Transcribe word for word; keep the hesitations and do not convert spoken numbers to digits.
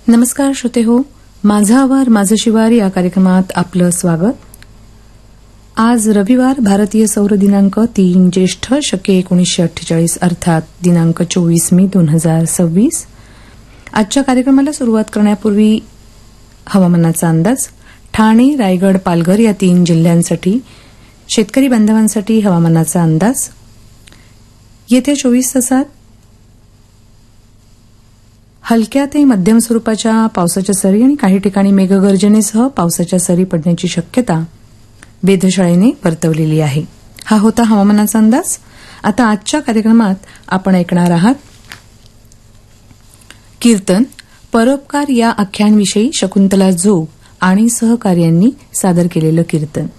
नमस्कार श्रोते हो, माझा आवार माझं शिवार या कार्यक्रमात आपलं स्वागत. आज रविवार, भारतीय सौर दिनांक तीन ज्येष्ठ शके एकोणीसशे अठ्ठेचाळीस अर्थात दिनांक चोवीस मे दोन हजार सव्वीस. आजच्या कार्यक्रमाला सुरुवात करण्यापूर्वी हवामानाचा अंदाज. ठाणे, रायगड, पालघर या तीन जिल्ह्यांसाठी शेतकरी बांधवांसाठी हवामानाचा अंदाज. येत्या चोवीस तासात हलक्या ते मध्यम स्वरूपाच्या पावसाच्या सरी आणि काही ठिकाणी मेघगर्जनेसह पावसाच्या सरी पडण्याची शक्यता वेधशाळेने वर्तवलेली आहे. हा होता हवामानाचा अंदाज. आता आजच्या कार्यक्रमात आपण ऐकणार आहात कीर्तन. परोपकार या आख्यानविषयी शकुंतला जोग आणि सहकार्यांनी सादर केलेलं कीर्तन.